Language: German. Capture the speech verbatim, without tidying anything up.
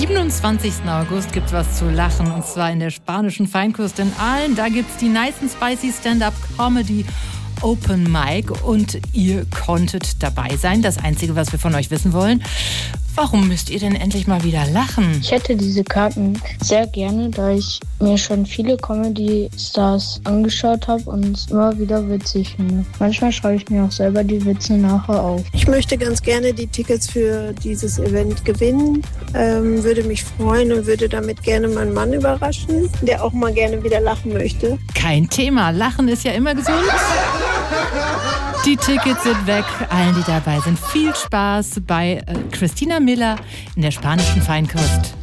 siebenundzwanzigsten August gibt's was zu lachen, und zwar in der spanischen Feinküste in Aalen. Da gibt's die Nice and Spicy Stand-Up Comedy Open Mic und ihr konntet dabei sein. Das Einzige, was wir von euch wissen wollen: Warum müsst ihr denn endlich mal wieder lachen? Ich hätte diese Karten sehr gerne, da ich mir schon viele Comedy-Stars angeschaut habe und es immer wieder witzig finde. Manchmal schreibe ich mir auch selber die Witze nachher auf. Ich möchte ganz gerne die Tickets für dieses Event gewinnen, ähm, würde mich freuen und würde damit gerne meinen Mann überraschen, der auch mal gerne wieder lachen möchte. Kein Thema, Lachen ist ja immer gesund. Die Tickets sind weg. Allen, die dabei sind, viel Spaß bei äh, Christina Miller in der spanischen Feinküste.